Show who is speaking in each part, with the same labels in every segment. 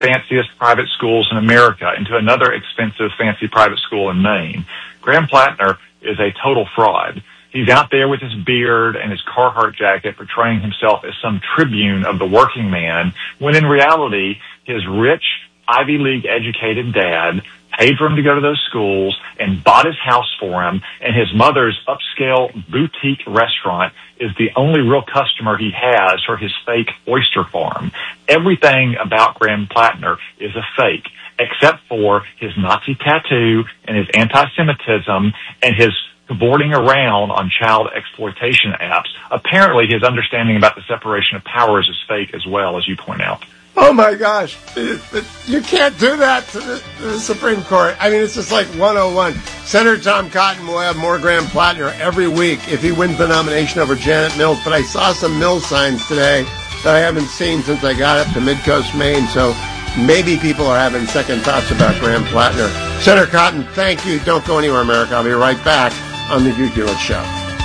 Speaker 1: fanciest private schools in America into another expensive, fancy private school in Maine. Graham Plattner is a total fraud. He's out there with his beard and his Carhartt jacket portraying himself as some tribune of the working man, when in reality, his rich, Ivy League educated dad paid for him to go to those schools and bought his house for him, and his mother's upscale boutique restaurant is the only real customer he has for his fake oyster farm. Everything about Graham Plattner is a fake, except for his Nazi tattoo and his anti-Semitism and his cavorting around on child exploitation apps. Apparently, his understanding about the separation of powers is fake as well, as you point out.
Speaker 2: Oh, my gosh. You can't do that to the Supreme Court. I mean, it's just like 101. Senator Tom Cotton will have more Graham Plattner every week if he wins the nomination over Janet Mills. But I saw some Mills signs today that I haven't seen since I got up to Midcoast, Maine. So maybe people are having second thoughts about Graham Plattner. Senator Cotton, thank you. Don't go anywhere, America. I'll be right back on the Hugh Hewitt Show.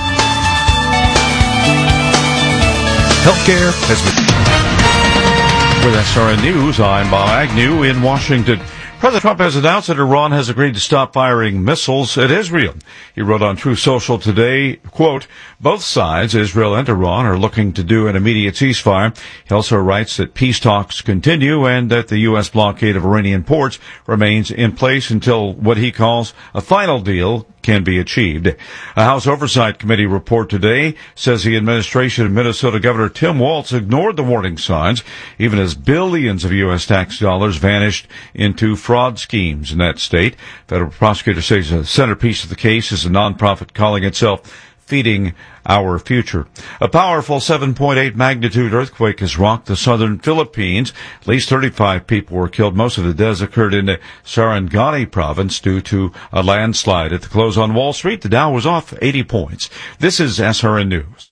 Speaker 3: Healthcare has been... With SRN News, I'm Bob Agnew in Washington. President Trump has announced that Iran has agreed to stop firing missiles at Israel. He wrote on Truth Social today, quote, both sides, Israel and Iran, are looking to do an immediate ceasefire. He also writes that peace talks continue and that the U.S. blockade of Iranian ports remains in place until what he calls a final deal can be achieved. A House Oversight Committee report today says the administration of Minnesota Governor Tim Walz ignored the warning signs, even as billions of U.S. tax dollars vanished into fraud schemes in that state. Federal prosecutors say the centerpiece of the case is a nonprofit calling itself Feeding Our Future. A powerful 7.8 magnitude earthquake has rocked the southern Philippines. At least 35 people were killed. Most of the deaths occurred in the Sarangani province due to a landslide. At the close on Wall Street, the Dow was off 80 points. This is SRN News.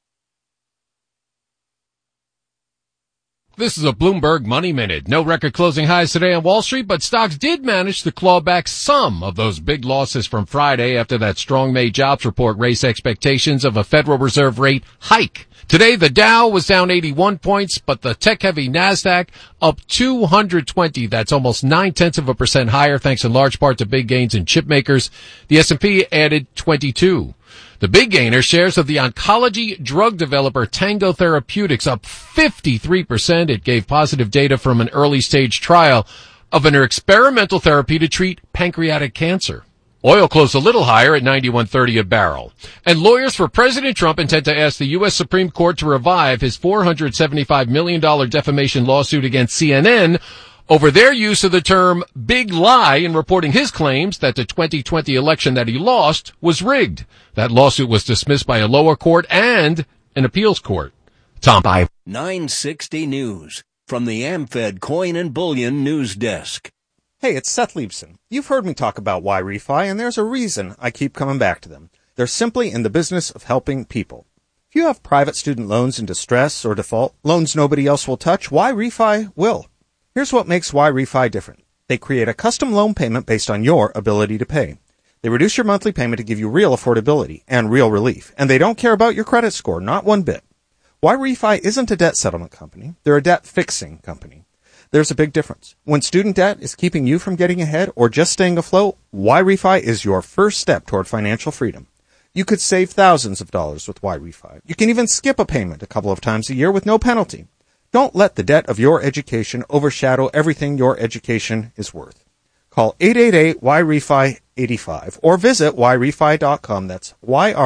Speaker 4: This is a Bloomberg Money Minute. No record closing highs today on Wall Street, but stocks did manage to claw back some of those big losses from Friday after that strong May jobs report raised expectations of a Federal Reserve rate hike. Today, the Dow was down 81 points, but the tech-heavy NASDAQ up 220. That's almost 0.9% higher, thanks in large part to big gains in chip makers. The S&P added 22. The big gainer, shares of the oncology drug developer Tango Therapeutics, up 53%. It gave positive data from an early-stage trial of an experimental therapy to treat pancreatic cancer. Oil closed a little higher at $91.30 a barrel. And lawyers for President Trump intend to ask the U.S. Supreme Court to revive his $475 million defamation lawsuit against CNN over their use of the term big lie in reporting his claims that the 2020 election that he lost was rigged. That lawsuit was dismissed by a lower court and an appeals court. Tom.
Speaker 5: 960 News from the AmFed Coin and Bullion News Desk.
Speaker 6: Hey, it's Seth Leibson. You've heard me talk about YRefi, and there's a reason I keep coming back to them. They're simply in the business of helping people. If you have private student loans in distress or default, loans nobody else will touch, YRefi will. Here's what makes YRefi different. They create a custom loan payment based on your ability to pay. They reduce your monthly payment to give you real affordability and real relief, and they don't care about your credit score, not one bit. YRefi isn't a debt settlement company. They're a debt fixing company. There's a big difference. When student debt is keeping you from getting ahead or just staying afloat, YRefi is your first step toward financial freedom. You could save thousands of dollars with YRefi. You can even skip a payment a couple of times a year with no penalty. Don't let the debt of your education overshadow everything your education is worth. Call 888-YREFI-85 or visit YRefi.com. That's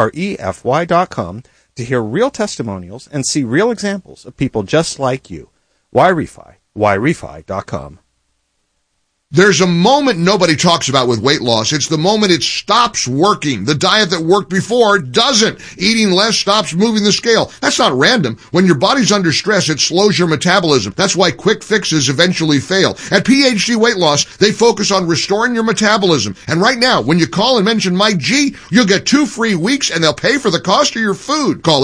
Speaker 6: YREFY.com to hear real testimonials and see real examples of people just like you. YRefi. YRefi.com.
Speaker 7: There's a moment nobody talks about with weight loss. It's the moment it stops working. The diet that worked before doesn't. Eating less stops moving the scale. That's not random. When your body's under stress, it slows your metabolism. That's why quick fixes eventually fail. At PhD Weight Loss, they focus on restoring your metabolism. And right now, when you call and mention Mike G, you'll get 2 free weeks and they'll pay for the cost of your food. Call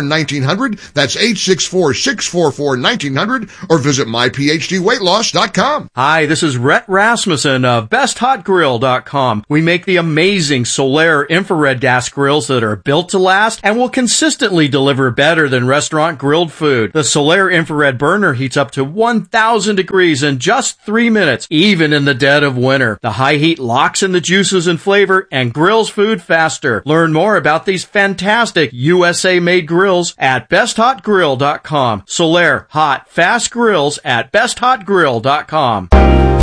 Speaker 7: 864-644-1900. That's 864-644-1900 or visit myphdweightloss.com. BestHotGrill.com.
Speaker 8: Hi, this is Rhett Rasmussen of BestHotGrill.com. We make the amazing Solaire infrared gas grills that are built to last and will consistently deliver better than restaurant grilled food. The Solaire infrared burner heats up to 1,000 degrees in just 3 minutes, even in the dead of winter. The high heat locks in the juices and flavor and grills food faster. Learn more about these fantastic USA-made grills at BestHotGrill.com. Solaire hot, fast grills at BestHotGrill.com.